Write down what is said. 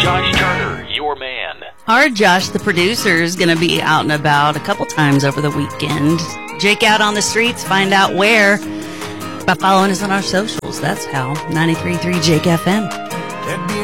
Josh Turner, your man. Our Josh, the producer, is going to be out and about a couple times over the weekend. Jake out on the streets, find out where by following us on our socials. That's how. 93.3 Jake FM.